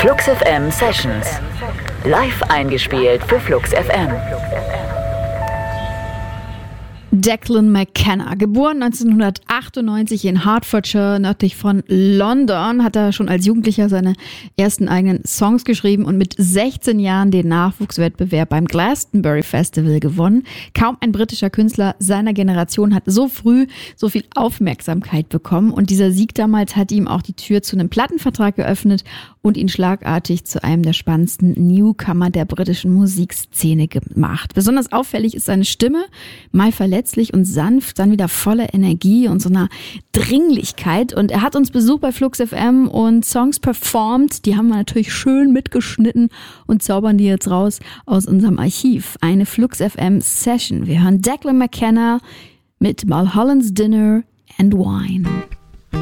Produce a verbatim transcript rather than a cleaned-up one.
Flux F M Sessions. Live eingespielt für Flux F M. Declan McKenna, geboren neunzehnhundertachtundneunzig in Hertfordshire, nördlich von London, hat er schon als Jugendlicher seine ersten eigenen Songs geschrieben und mit sechzehn Jahren den Nachwuchswettbewerb beim Glastonbury Festival gewonnen. Kaum ein britischer Künstler seiner Generation hat so früh so viel Aufmerksamkeit bekommen und dieser Sieg damals hat ihm auch die Tür zu einem Plattenvertrag geöffnet und ihn schlagartig zu einem der spannendsten Newcomer der britischen Musikszene gemacht. Besonders auffällig ist seine Stimme, mal verletzlich und sanft, dann wieder voller Energie und so einer Dringlichkeit. Und er hat uns Besuch bei Flux F M und Songs performt. Die haben wir natürlich schön mitgeschnitten und zaubern die jetzt raus aus unserem Archiv. Eine Flux F M Session. Wir hören Declan McKenna mit Mulholland's Dinner and Wine.